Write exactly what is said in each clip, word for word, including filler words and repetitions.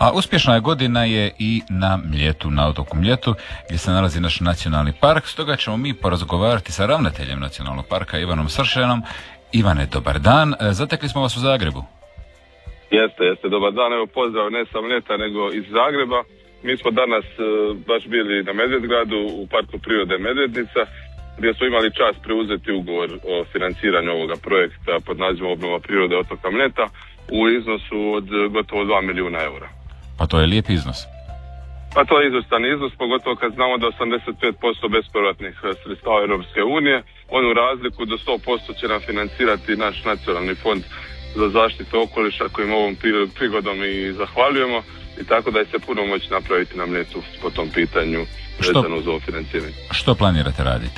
A uspješna godina je i na Mljetu, na otoku Mljetu, gdje se nalazi naš nacionalni park. Stoga ćemo mi porazgovarati sa ravnateljem nacionalnog parka Ivanom Sršenom. Ivane, dobar dan. Zatekli smo vas u Zagrebu. Jeste, jeste, dobar dan. Evo pozdrav ne sa Mljeta nego iz Zagreba. Mi smo danas uh, baš bili na Medvedgradu u Parku prirode Medvednica, gdje smo imali čast preuzeti ugovor o financiranju ovoga projekta pod nazivom Obnova prirode otoka Mljeta u iznosu od gotovo dva milijuna eura. Pa to je lijep iznos. Pa to je izvrstan iznos, pogotovo kad znamo da osamdeset pet posto bespovratnih sredstava Europske unije, onu razliku do sto posto će nam financirati naš nacionalni fond za zaštitu okoliša, kojim ovom prigodom i zahvaljujemo, i tako da je se puno moći napraviti na Mljetu po tom pitanju vezano uz ovo financiranje. Što planirate raditi?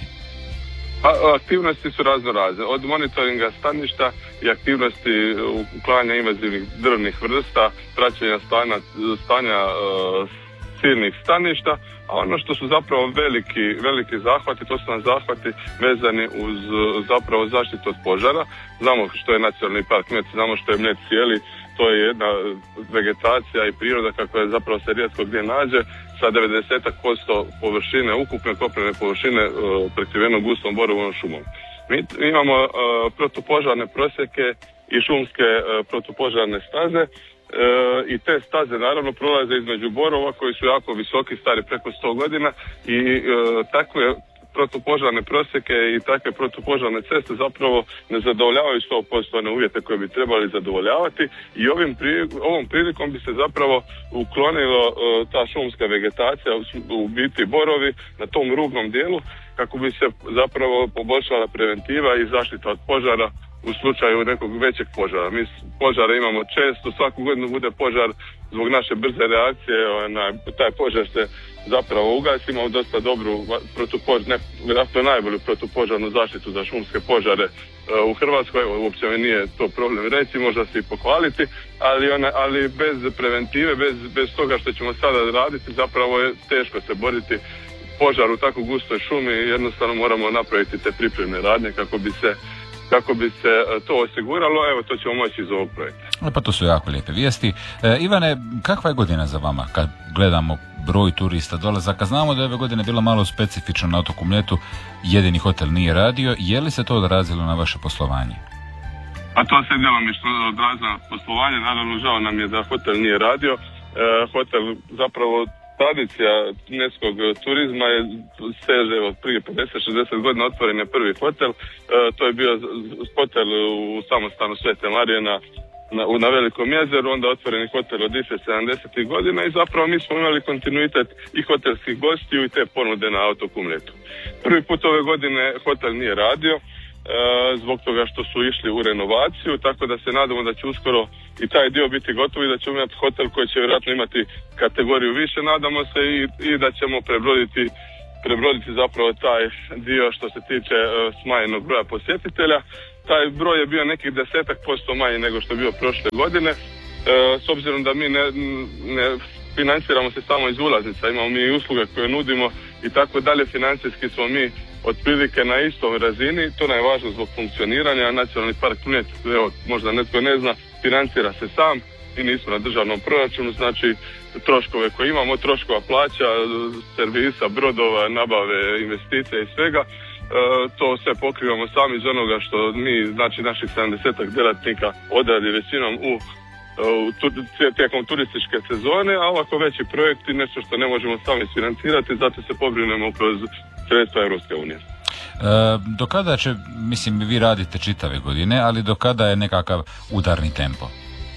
A, aktivnosti su razno razne, od monitoringa staništa i aktivnosti uklanjanja invazivnih drvnih vrsta, praćenja stanja, stanja uh, silnih staništa, a ono što su zapravo veliki, veliki zahvati, to su nam zahvati vezani uz zapravo zaštitu od požara. Znamo što je nacionalni park Mljet, znamo što je Mljet cijeli, to je jedna vegetacija i priroda kako je zapravo se rijetko gdje nađe, sa devedeset posto površine, ukupne kopnene površine uh, prekriveno gustom borovom šumom. Mi imamo uh, protupožarne prosjeke i šumske uh, protupožarne staze, uh, i te staze naravno prolaze između borova koji su jako visoki, stari preko sto godina, i uh, takve protupožarne prosjeke i takve protupožarne ceste zapravo ne zadovoljavaju sto posto one uvjete koje bi trebali zadovoljavati, i ovim pri, ovom prilikom bi se zapravo uklonilo uh, ta šumska vegetacija, u biti borovi na tom rubnom dijelu, kako bi se zapravo poboljšala preventiva i zaštita od požara u slučaju nekog većeg požara. Mi požare imamo često, svaku godinu bude požar, zbog naše brze reakcije na taj požar se zapravo ugasi. Imamo dosta dobru protupožarnu, ne, najbolju protupožarnu zaštitu za šumske požare uh, u Hrvatskoj. Evo, uopće mi nije to problem reći, možda se i pohvaliti, ali, ona, ali bez preventive, bez, bez toga što ćemo sada raditi, zapravo je teško se boriti požar u tako gustoj šumi. Jednostavno moramo napraviti te pripremne radnje kako bi se kako bi se to osiguralo. Evo, to ćemo moći iz ovog projekta. E, pa to su jako lijepe vijesti. E, Ivane, kakva je godina za vama kad gledamo broj turista, dolazaka? Znamo da je ove godine bilo malo specifično na otoku Mljetu, jedini hotel nije radio. Je li se to odrazilo na vaše poslovanje? A to se djelomično odrazilo na poslovanje. Naravno, žao nam je da hotel nije radio. E, hotel zapravo tradicija kineskog turizma je seže od prije pedeset šezdeset godina. Otvoren je prvi hotel. E, to je bio hotel u samostanu Svete Marije na, na, na Velikom jezeru, onda otvoreni hotel od sedamdesetih godina, i zapravo mi smo imali kontinuitet i hotelskih gostiju i te ponude na otoku Mljetu. Prvi put ove godine hotel nije radio, E, zbog toga što su išli u renovaciju, tako da se nadamo da će uskoro i taj dio biti gotov i da ćemo imati hotel koji će vjerojatno imati kategoriju više, nadamo se, i, i da ćemo prebroditi, prebroditi zapravo taj dio što se tiče e, smanjenog broja posjetitelja. Taj broj je bio nekih desetak posto manji nego što je bio prošle godine, e, s obzirom da mi ne, ne financiramo se samo iz ulaznica, imamo mi i usluge koje nudimo i tako dalje. Financijski smo mi otprilike na istom razini, to nam je važno zbog funkcioniranja. Nacionalni park Mljet, evo, možda netko ne zna, financira se sam i nismo na državnom proračunu, znači troškove koje imamo, troškova plaća, servisa, brodova, nabave, investicija i svega, e, to sve pokrivamo sami iz onoga što mi, znači naših sedamdesetak djelatnika odradi većinom u U, tijekom turističke sezone, a ovako veći projekti, nešto što ne možemo sami financirati, zato se pobrinemo kroz sredstva Europske unije. E, do kada će, mislim, vi radite čitave godine, ali do kada je nekakav udarni tempo?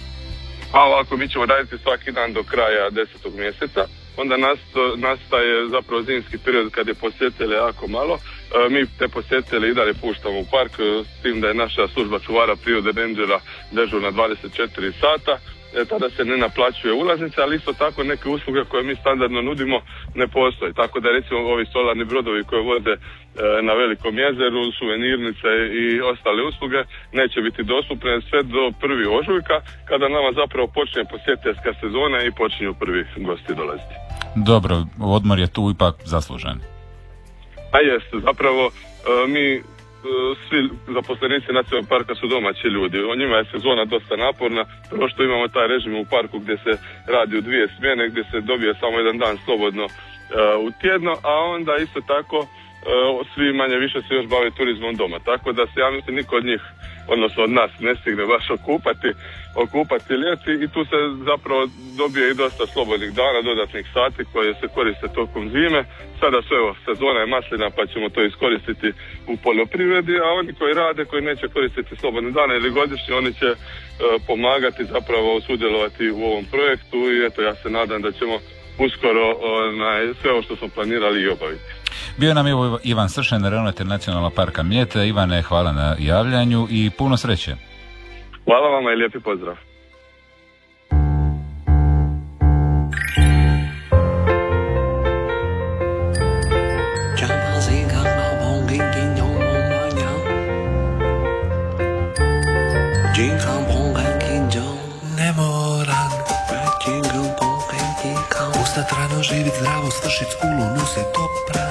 A ovako, mi ćemo raditi svaki dan do kraja desetog mjeseca, onda nasto, nastaje zapravo zimski period kad je posjetitelja jako malo. E, mi te posjetitelje i dalje puštamo u park, s tim da je naša služba čuvara prirode rangera dežurna dvadeset četiri sata. E, tada se ne naplaćuje ulaznica, ali isto tako neke usluge koje mi standardno nudimo ne postoje. Tako da recimo ovi solarni brodovi koji vode e, na Velikom jezeru, suvenirnice i ostale usluge neće biti dostupne sve do prvi ožujka, kada nama zapravo počne posjetiteljska sezona i počinju prvi gosti dolaziti. Dobro, odmor je tu ipak zaslužen. A jest, zapravo e, mi svi zaposlenici nacionalnog parka su domaći ljudi. O njima je sezona dosta naporna, prvo što imamo taj režim u parku gdje se radi u dvije smjene, gdje se dobije samo jedan dan slobodno uh, u tjedno, a onda isto tako uh, svi manje više se još bave turizmom doma. Tako da se ja mislim niko od njih, odnosno od nas, ne stigne baš okupati, okupati ljeti i tu se zapravo dobije i dosta slobodnih dana, dodatnih sati koje se koriste tokom zime. Sada su evo, sezona je maslina pa ćemo to iskoristiti u poljoprivredi, a oni koji rade, koji neće koristiti slobodne dane ili godišnje, oni će e, pomagati, zapravo sudjelovati u ovom projektu i eto ja se nadam da ćemo uskoro onaj, sve ovo što smo planirali i obaviti. Bio nam je Ivan Sršen, ravnatelj Nacionalnog parka Mljet. Ivane, hvala na javljanju i puno sreće. Hvala vama i lijepi pozdrav. Ne moram Ustat rano, živit zdravo, svršit skulu, nosit top.